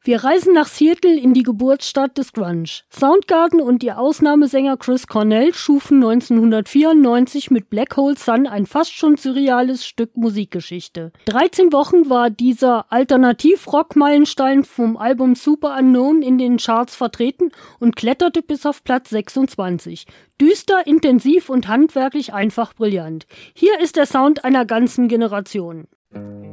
Wir reisen nach Seattle in die Geburtsstadt des Grunge. Soundgarden und ihr Ausnahmesänger Chris Cornell schufen 1994 mit Black Hole Sun ein fast schon surreales Stück Musikgeschichte. 13 Wochen war dieser Alternativ-Rock-Meilenstein vom Album Super Unknown in den Charts vertreten und kletterte bis auf Platz 26. Düster, intensiv und handwerklich einfach brillant. Hier ist der Sound einer ganzen Generation.